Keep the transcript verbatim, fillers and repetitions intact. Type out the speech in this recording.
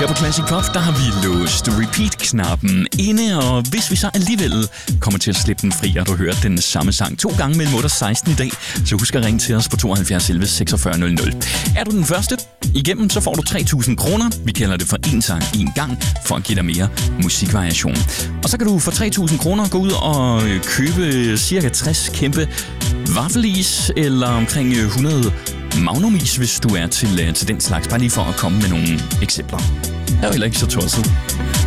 Her på Classic Pop, der har vi låst repeat-knappen inde, og hvis vi så alligevel kommer til at slippe den fri, og du hører den samme sang to gange mellem otte og seksten i dag, så husk at ringe til os på tooghalvfjerds elleve seksogfyrre nul nul. Er du den første igennem, så får du tre tusind kroner. Vi kalder det for en sang en gang, for at give dig mere musikvariation. Og så kan du for tre tusind kroner gå ud og købe cirka tres kæmpe vaffelis, eller omkring hundrede magnumis, hvis du er til, til den slags. Bare lige for at komme med nogle eksempler. Det er jo heller ikke så tosset.